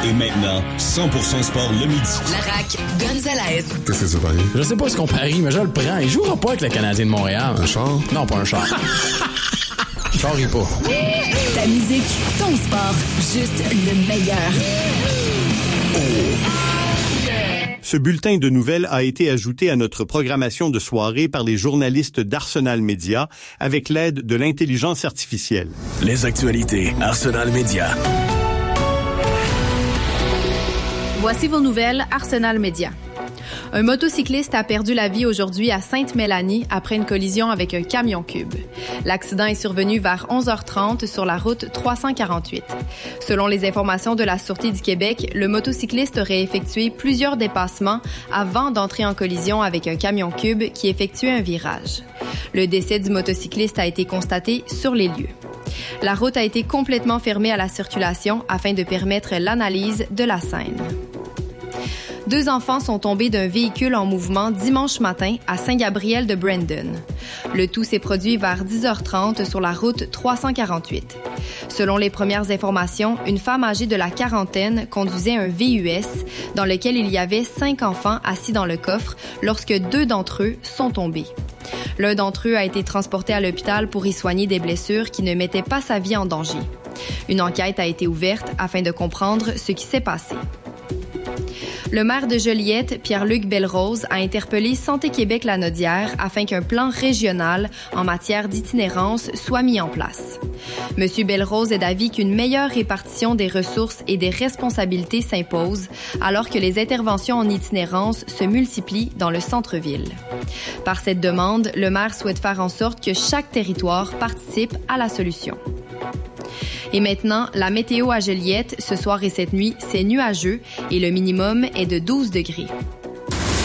Et maintenant, 100% sport le midi. La RAQ, Gonzalez. Qu'est-ce que tu paries? Je sais pas ce qu'on parie, mais je le prends. Il jouera pas avec le Canadien de Montréal. Un char? Non, pas un char. Char, il pas. Ta musique, ton sport, juste le meilleur. Ce bulletin de nouvelles a été ajouté à notre programmation de soirée par les journalistes d'Arsenal Media avec l'aide de l'intelligence artificielle. Les actualités Arsenal Media. Voici vos nouvelles Arsenal Media. Un motocycliste a perdu la vie aujourd'hui à Sainte-Mélanie après une collision avec un camion-cube. L'accident est survenu vers 11h30 sur la route 348. Selon les informations de la Sûreté du Québec, le motocycliste aurait effectué plusieurs dépassements avant d'entrer en collision avec un camion-cube qui effectuait un virage. Le décès du motocycliste a été constaté sur les lieux. La route a été complètement fermée à la circulation afin de permettre l'analyse de la scène. 2 enfants sont tombés d'un véhicule en mouvement dimanche matin à Saint-Gabriel de Brandon. Le tout s'est produit vers 10h30 sur la route 348. Selon les premières informations, une femme âgée de la quarantaine conduisait un VUS dans lequel il y avait 5 enfants assis dans le coffre lorsque 2 d'entre eux sont tombés. L'un d'entre eux a été transporté à l'hôpital pour y soigner des blessures qui ne mettaient pas sa vie en danger. Une enquête a été ouverte afin de comprendre ce qui s'est passé. Le maire de Joliette, Pierre-Luc Belrose, a interpellé Santé Québec-Lanaudière afin qu'un plan régional en matière d'itinérance soit mis en place. M. Belrose est d'avis qu'une meilleure répartition des ressources et des responsabilités s'impose alors que les interventions en itinérance se multiplient dans le centre-ville. Par cette demande, le maire souhaite faire en sorte que chaque territoire participe à la solution. Et maintenant, la météo à Joliette, ce soir et cette nuit, c'est nuageux et le minimum est de 12 degrés.